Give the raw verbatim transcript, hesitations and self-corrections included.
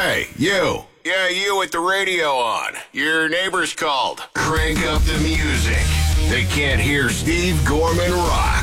Hey, you. Yeah, you with the radio on. Your neighbor's called. Crank up the music. They can't hear Steve Gorman rock.